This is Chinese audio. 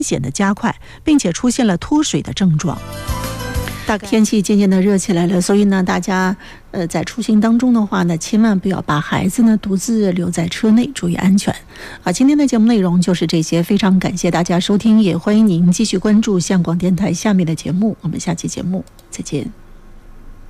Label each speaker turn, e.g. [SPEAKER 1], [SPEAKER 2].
[SPEAKER 1] 显的加快，并且出现了脱水的症状。天气渐渐的热起来了，所以呢，大家在出行当中的话呢，千万不要把孩子呢独自留在车内，注意安全。今天的节目内容就是这些，非常感谢大家收听，也欢迎您继续关注香港电台下面的节目，我们下期节目再见。